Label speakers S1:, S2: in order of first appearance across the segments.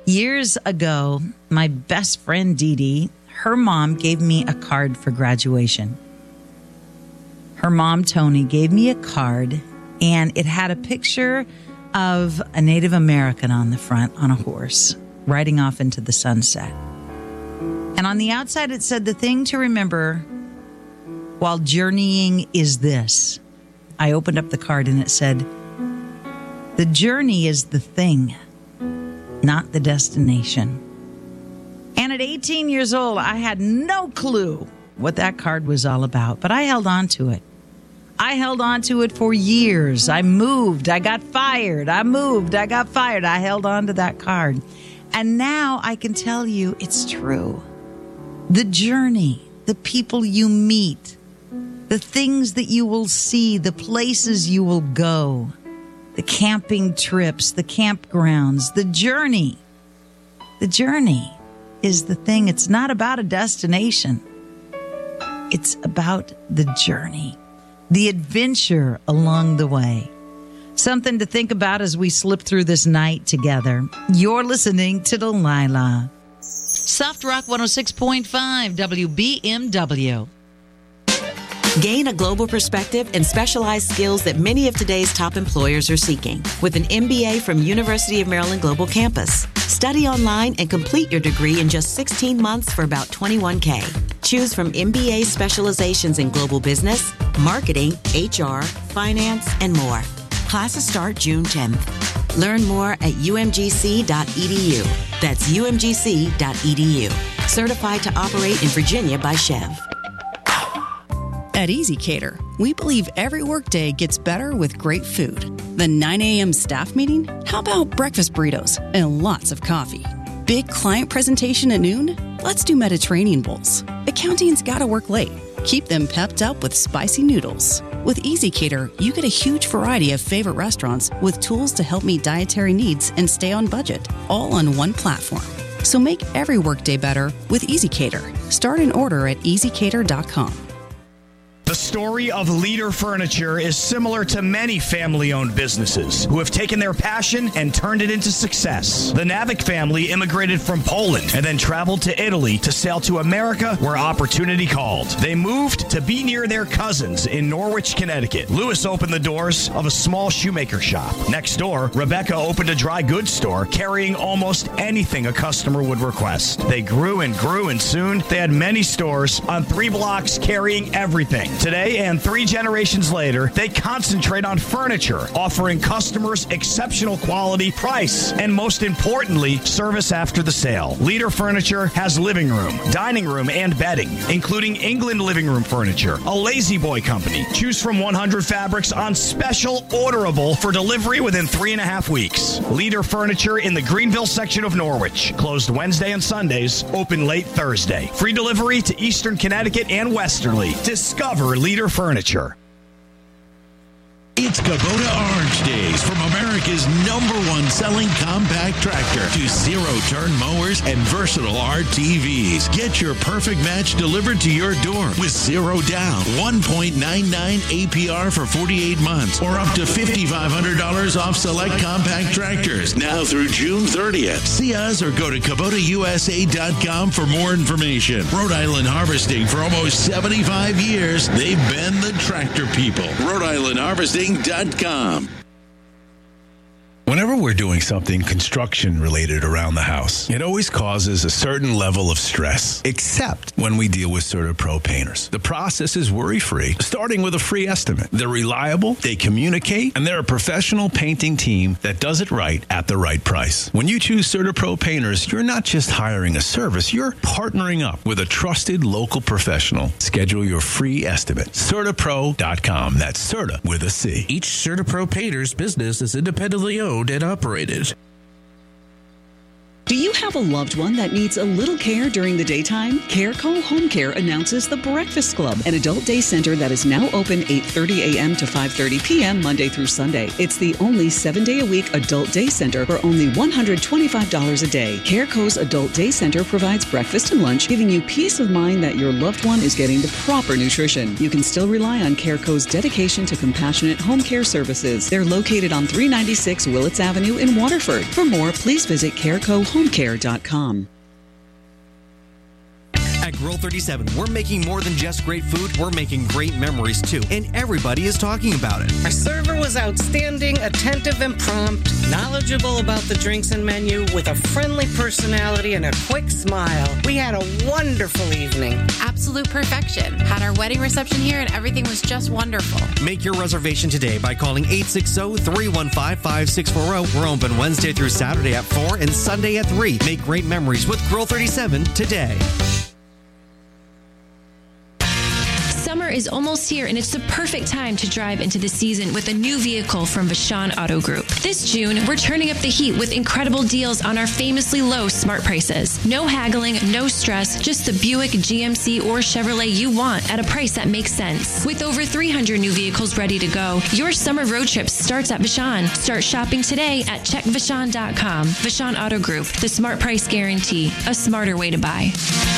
S1: Years ago, my best friend Dee Dee, her mom gave me a card for graduation. Her mom, Tony, gave me a card, and it had a picture of a Native American on the front on a horse, riding off into the sunset. And on the outside, it said, the thing to remember while journeying is this. I opened up the card and it said, the journey is the thing, not the destination. And at 18 years old, I had no clue what that card was all about, but I held on to it. I held on to it for years. I moved. I got fired. I moved. I got fired. I held on to that card. And now I can tell you it's true. The journey, the people you meet, the things that you will see, the places you will go, the camping trips, the campgrounds, the journey. The journey is the thing. It's not about a destination. It's about the journey, the adventure along the way. Something to think about as we slip through this night together. You're listening to Delilah. Soft Rock 106.5 WBMW.
S2: Gain a global perspective and specialized skills that many of today's top employers are seeking with an MBA from University of Maryland Global Campus. Study online and complete your degree in just 16 months for about $21K. Choose from MBA specializations in global business, marketing, HR, finance, and more. Classes start June 10th. Learn more at umgc.edu. That's umgc.edu. Certified to operate in Virginia by Chev.
S3: At EasyCater, we believe every workday gets better with great food. The 9 a.m. staff meeting? How about breakfast burritos and lots of coffee? Big client presentation at noon? Let's do Mediterranean bowls. Accounting's gotta work late. Keep them pepped up with spicy noodles. With EasyCater, you get a huge variety of favorite restaurants with tools to help meet dietary needs and stay on budget, all on one platform. So make every workday better with EasyCater. Start an order at easycater.com.
S4: The story of Leader Furniture is similar to many family-owned businesses who have taken their passion and turned it into success. The Navik family immigrated from Poland and then traveled to Italy to sail to America where opportunity called. They moved to be near their cousins in Norwich, Connecticut. Lewis opened the doors of a small shoemaker shop. Next door, Rebecca opened a dry goods store carrying almost anything a customer would request. They grew and grew, and soon they had many stores on 3 blocks carrying everything. Today, and 3 generations later, they concentrate on furniture, offering customers exceptional quality, price, and most importantly, service after the sale. Leader Furniture has living room, dining room, and bedding, including England living room furniture, a Lazy Boy company. Choose from 100 fabrics on special orderable for delivery within 3.5 weeks. Leader Furniture in the Greenville section of Norwich. Closed Wednesday and Sundays, open late Thursday. Free delivery to Eastern Connecticut and Westerly. Discover Leader Furniture.
S5: It's Kubota Orange Days from America's #1 selling compact tractor to zero-turn mowers and versatile RTVs. Get your perfect match delivered to your door with zero down, 1.99 APR for 48 months, or up to $5,500 off select compact tractors now through June 30th. See us or go to KubotaUSA.com for more information. Rhode Island Harvesting for almost 75 years. They've been the tractor people. Rhode Island Harvesting.com.
S6: Whenever we're doing something construction related around the house, it always causes a certain level of stress, except when we deal with CertaPro painters. The process is worry-free, starting with a free estimate. They're reliable, they communicate, and they're a professional painting team that does it right at the right price. When you choose CertaPro painters, you're not just hiring a service, you're partnering up with a trusted local professional. Schedule your free estimate. CertaPro.com. That's Certa with a C.
S7: Each CertaPro painter's business is independently owned and operated.
S8: Do you have a loved one that needs a little care during the daytime? CareCo Home Care announces the Breakfast Club, an adult day center that is now open 8:30 a.m. to 5:30 p.m. Monday through Sunday. It's the only 7-day-a-week adult day center for only $125 a day. CareCo's adult day center provides breakfast and lunch, giving you peace of mind that your loved one is getting the proper nutrition. You can still rely on CareCo's dedication to compassionate home care services. They're located on 396 Willits Avenue in Waterford. For more, please visit CareCo clearcallhomecare.com.
S9: At Grill 37, we're making more than just great food, we're making great memories too, and everybody is talking about it.
S10: Our server was outstanding, attentive and prompt, knowledgeable about the drinks and menu, with a friendly personality and a quick smile. We had a wonderful evening.
S11: Absolute perfection. Had our wedding reception here and everything was just wonderful.
S9: Make your reservation today by calling 860-315-5640. We're open Wednesday through Saturday at 4 and Sunday at 3. Make great memories with Grill 37 today.
S12: Summer is almost here, and it's the perfect time to drive into the season with a new vehicle from Vashon Auto Group. This June, we're turning up the heat with incredible deals on our famously low smart prices. No haggling, no stress, just the Buick, GMC, or Chevrolet you want at a price that makes sense. With over 300 new vehicles ready to go, your summer road trip starts at Vashon. Start shopping today at checkvashon.com. Vashon Auto Group, the smart price guarantee, a smarter way to buy.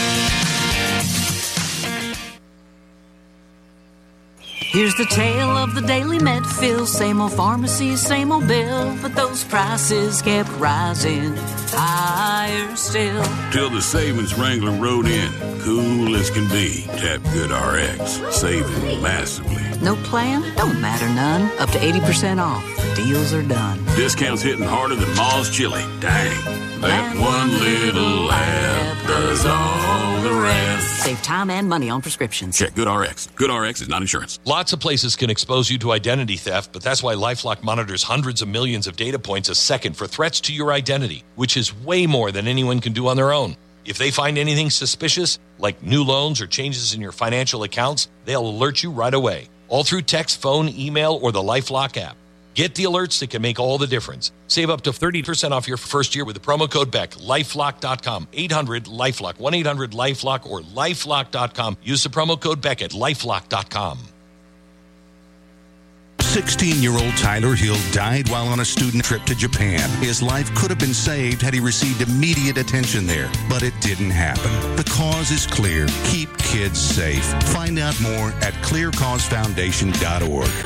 S13: Here's the tale of the daily Medfill. Same old pharmacy, same old bill, but those prices kept rising higher still.
S14: Till the savings wrangler rode in, cool as can be. Tap GoodRx, saving massively.
S13: No plan? Don't matter none. Up to 80% off. Deals are done.
S14: Discounts hitting harder than Ma's chili. Dang. That one little app does all the rest.
S13: Save time and money on prescriptions.
S14: Check GoodRx. GoodRx is not insurance.
S15: Lots of places can expose you to identity theft, but that's why LifeLock monitors hundreds of millions of data points a second for threats to your identity, which is way more than anyone can do on their own. If they find anything suspicious, like new loans or changes in your financial accounts, they'll alert you right away, all through text, phone, email, or the LifeLock app. Get the alerts that can make all the difference. Save up to 30% off your first year with the promo code BECK. LifeLock.com. 800-LifeLock. 1-800-LifeLock or LifeLock.com. Use the promo code BECK at LifeLock.com.
S5: 16-year-old Tyler Hill died while on a student trip to Japan. His life could have been saved had he received immediate attention there, but it didn't happen. The cause is clear. Keep kids safe. Find out more at clearcausefoundation.org.